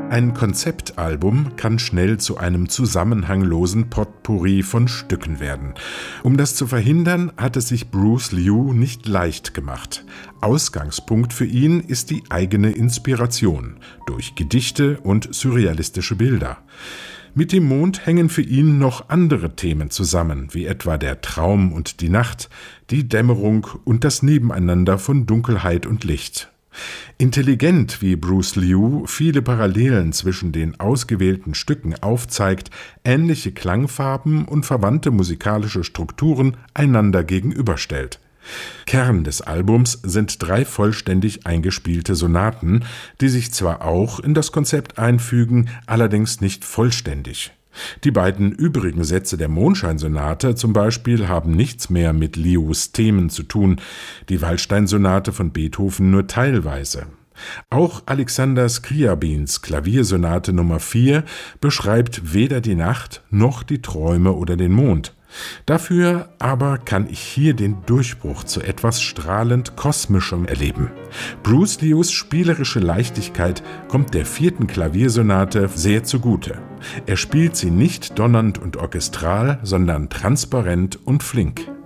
Ein Konzeptalbum kann schnell zu einem zusammenhanglosen Potpourri von Stücken werden. Um das zu verhindern, hat es sich Bruce Liu nicht leicht gemacht. Ausgangspunkt für ihn ist die eigene Inspiration durch Gedichte und surrealistische Bilder. Mit dem Mond hängen für ihn noch andere Themen zusammen, wie etwa der Traum und die Nacht, die Dämmerung und das Nebeneinander von Dunkelheit und Licht. Intelligent, wie Bruce Liu viele Parallelen zwischen den ausgewählten Stücken aufzeigt, ähnliche Klangfarben und verwandte musikalische Strukturen einander gegenüberstellt. Kern des Albums sind 3 vollständig eingespielte Sonaten, die sich zwar auch in das Konzept einfügen, allerdings nicht vollständig. Die beiden übrigen Sätze der Mondscheinsonate zum Beispiel haben nichts mehr mit Lius Themen zu tun, die Waldstein-Sonate von Beethoven nur teilweise. Auch Alexander Scriabins Klaviersonate Nummer 4 beschreibt weder die Nacht noch die Träume oder den Mond. Dafür aber kann ich hier den Durchbruch zu etwas strahlend Kosmischem erleben. Bruce Lius spielerische Leichtigkeit kommt der 4. Klaviersonate sehr zugute. Er spielt sie nicht donnernd und orchestral, sondern transparent und flink.